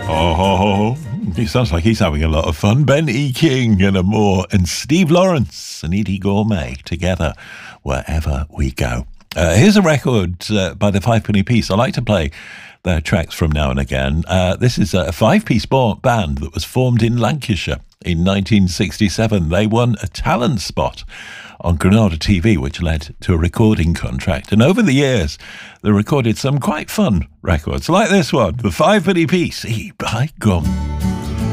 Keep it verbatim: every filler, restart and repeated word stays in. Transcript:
Oh, he sounds like he's having a lot of fun. Ben E. King and Amore and Steve Lawrence and Edie Gourmet together wherever we go. Uh, here's a record uh, by the Five Penny Piece. I like to play their tracks from now and again. Uh, this is a five-piece band that was formed in Lancashire in nineteen sixty-seven. They won a talent spot on Granada T V, which led to a recording contract. And over the years, they recorded some quite fun records, like this one, the Five Penny Piece, E by Gum.